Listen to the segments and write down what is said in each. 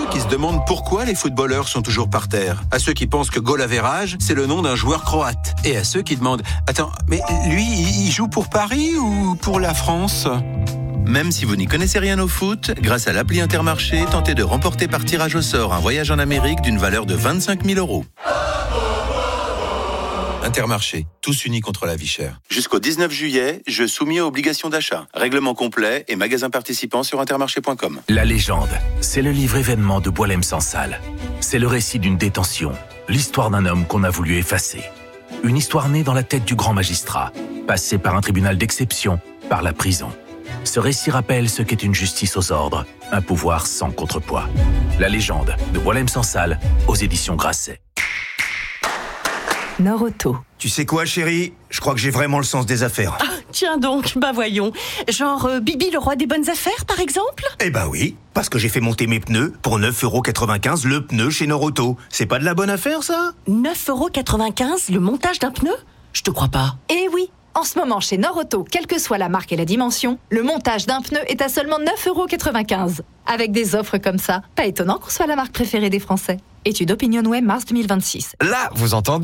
qui se demandent pourquoi les footballeurs sont toujours par terre, à ceux qui pensent que goal average, c'est le nom d'un joueur croate, et à ceux qui demandent « Attends, mais lui, il joue pour Paris ou pour la France ?» Même si vous n'y connaissez rien au foot, grâce à l'appli Intermarché, tentez de remporter par tirage au sort un voyage en Amérique d'une valeur de 25 000 €. Intermarché, tous unis contre la vie chère. Jusqu'au 19 juillet, jeu soumis à obligation d'achat. Règlement complet et magasins participants sur intermarché.com. La légende, c'est le livre événement de Boualem Sansal. C'est le récit d'une détention, l'histoire d'un homme qu'on a voulu effacer. Une histoire née dans la tête du grand magistrat, passée par un tribunal d'exception, par la prison. Ce récit rappelle ce qu'est une justice aux ordres, un pouvoir sans contrepoids. La légende de Boualem Sansal, aux éditions Grasset. Nord-Auto. Tu sais quoi, chérie ? Je crois que j'ai vraiment le sens des affaires. Ah, tiens donc, bah voyons. Genre Bibi le roi des bonnes affaires, par exemple ? Eh ben oui, parce que j'ai fait monter mes pneus pour 9,95 € le pneu chez Nord-Auto. C'est pas de la bonne affaire, ça ? 9,95 € le montage d'un pneu ? Je te crois pas. Eh oui, en ce moment chez Nord-Auto, quelle que soit la marque et la dimension, le montage d'un pneu est à seulement 9,95 €. Avec des offres comme ça, pas étonnant qu'on soit la marque préférée des Français. Étude OpinionWay, mars 2026. Là, vous entendez ?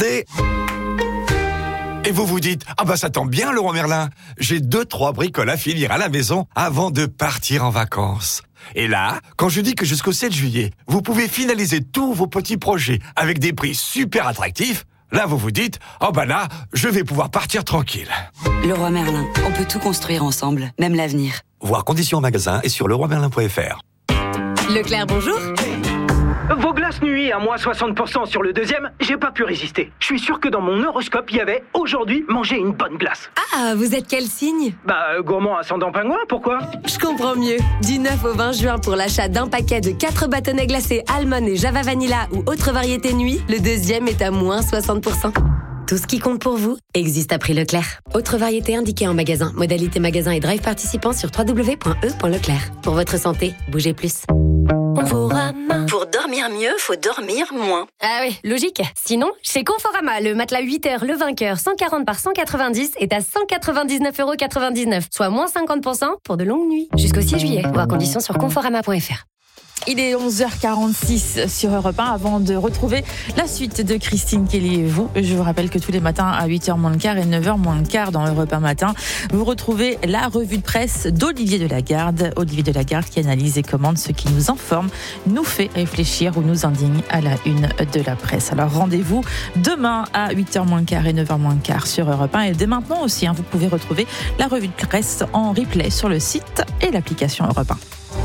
Et vous vous dites, ah bah ça tombe bien Leroy Merlin, j'ai 2-3 bricoles à finir à la maison avant de partir en vacances. Et là, quand je dis que jusqu'au 7 juillet, vous pouvez finaliser tous vos petits projets avec des prix super attractifs, là vous vous dites, oh bah là, je vais pouvoir partir tranquille. Leroy Merlin, on peut tout construire ensemble, même l'avenir. Voir conditions en magasin et sur leroymerlin.fr. Leclerc, bonjour. Vos glaces nuit à moins 60% sur le deuxième, j'ai pas pu résister. Je suis sûr que dans mon horoscope, il y avait aujourd'hui manger une bonne glace. Ah, vous êtes quel signe ? Gourmand ascendant pingouin, pourquoi ? Je comprends mieux. Du 9 au 20 juin pour l'achat d'un paquet de 4 bâtonnets glacés Almond et Java Vanilla ou autre variété nuit, le deuxième est à moins 60%. Tout ce qui compte pour vous existe à prix Leclerc. Autre variété indiquée en magasin. Modalité magasin et drive participants sur www.e.leclerc. Pour votre santé, bougez plus. Conforama. Pour dormir mieux, faut dormir moins. Ah oui, logique. Sinon, chez Conforama, le matelas 8 heures, le vainqueur, 140 par 190 est à 199,99 €, soit moins 50% pour de longues nuits. Jusqu'au 6 juillet. Voir conditions sur conforama.fr. Il est 11h46 sur Europe 1 avant de retrouver la suite de Christine Kelly et vous. Je vous rappelle que tous les matins à 8h moins le quart et 9h moins le quart dans Europe 1 matin, vous retrouvez la revue de presse d'Olivier Delagarde. Olivier Delagarde qui analyse et commente ce qui nous informe, nous fait réfléchir ou nous indigne à la une de la presse. Alors rendez-vous demain à 8h moins le quart et 9h moins le quart sur Europe 1. Et dès maintenant aussi, vous pouvez retrouver la revue de presse en replay sur le site et l'application Europe 1.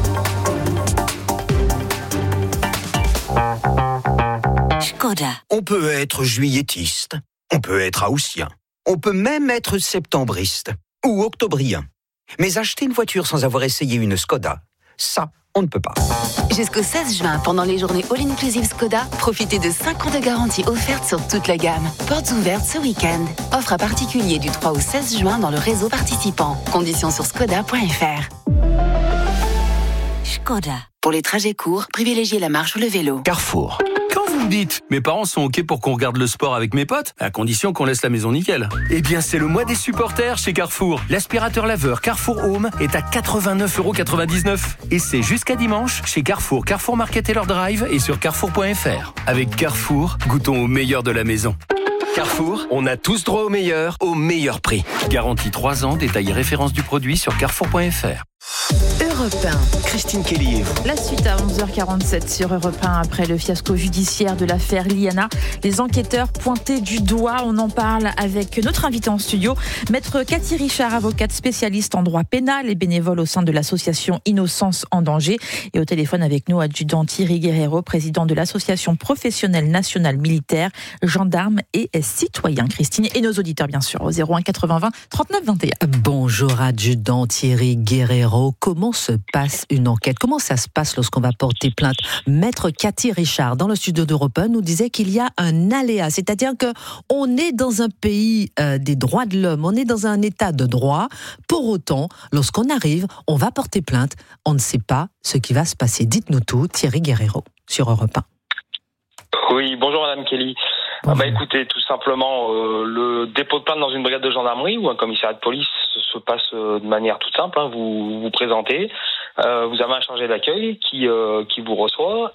Skoda. On peut être juilletiste, on peut être haussien, on peut même être septembriste ou octobrien. Mais acheter une voiture sans avoir essayé une Skoda, ça, on ne peut pas. Jusqu'au 16 juin, pendant les journées All-Inclusive Skoda, profitez de 5 ans de garantie offerte sur toute la gamme. Portes ouvertes ce week-end. Offre à particulier du 3 au 16 juin dans le réseau participant. Conditions sur skoda.fr. Skoda. Pour les trajets courts, privilégiez la marche ou le vélo. Carrefour. Quand vous me dites, mes parents sont OK pour qu'on regarde le sport avec mes potes, à condition qu'on laisse la maison nickel. Eh bien, c'est le mois des supporters chez Carrefour. L'aspirateur laveur Carrefour Home est à 89,99 €. Et c'est jusqu'à dimanche chez Carrefour, Carrefour Market et leur drive et sur carrefour.fr. Avec Carrefour, goûtons au meilleur de la maison. Carrefour, on a tous droit au meilleur prix. Garantie 3 ans, détail et référence du produit sur carrefour.fr. Europe 1. Christine Kelly et vous. La suite à 11h47 sur Europe 1 après le fiasco judiciaire de l'affaire Liana. Les enquêteurs pointés du doigt. On en parle avec notre invité en studio, maître Cathy Richard, avocate spécialiste en droit pénal et bénévole au sein de l'association Innocence en danger. Et au téléphone avec nous, adjudant Thierry Guerrero, président de l'association professionnelle nationale militaire, gendarmes et citoyens. Christine et nos auditeurs bien sûr au 01 80 20 39 21. Bonjour adjudant Thierry Guerrero. Comment se passe une enquête ? Comment ça se passe lorsqu'on va porter plainte ? Maître Cathy Richard, dans le studio d'Europe 1, nous disait qu'il y a un aléa, c'est-à-dire qu'on est dans un pays des droits de l'homme, on est dans un état de droit. Pour autant, lorsqu'on arrive, on va porter plainte, on ne sait pas ce qui va se passer. Dites-nous tout, Thierry Guerrero, sur Europe 1. Oui, bonjour Madame Kelly. Écoutez, tout simplement, le dépôt de plainte dans une brigade de gendarmerie ou un commissariat de police se passe de manière toute simple. Vous vous présentez, vous avez un chargé d'accueil qui vous reçoit